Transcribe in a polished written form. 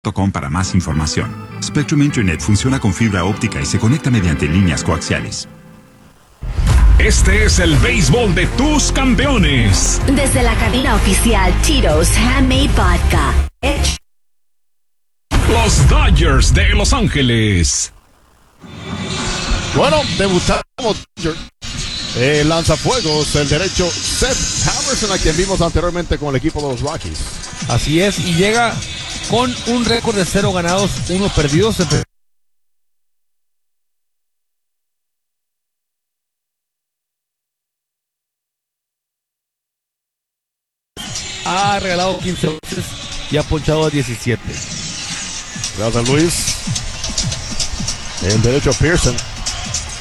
Com para más información. Spectrum Internet funciona con fibra óptica y se conecta mediante líneas coaxiales. Este es el béisbol de tus campeones. Desde la cabina oficial Tito's Handmade Vodka. Los Dodgers de Los Ángeles. Bueno, debutamos. Lanzafuegos, el derecho Seth Hammerson, a quien vimos anteriormente con el equipo de los Rockies. Así es, y llega con un récord de 0 ganados, 1 perdidos. Ha regalado 15 veces y ha ponchado a 17. Gracias, Luis. El derecho Pearson.